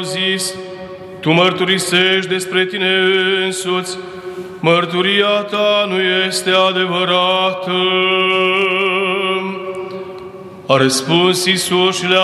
zis, tu mărturisești despre tine însuți, mărturia ta nu este adevărată. A răspuns Iisus și le-a